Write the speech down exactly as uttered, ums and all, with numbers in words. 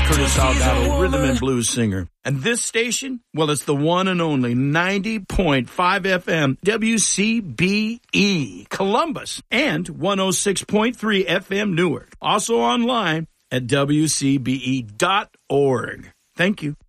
Curtis Salgado, rhythm and blues singer. And this station, well, it's the one and only ninety point five F M W C B E, Columbus, and one oh six point three F M Newark. Also online at W C B E dot org. Thank you.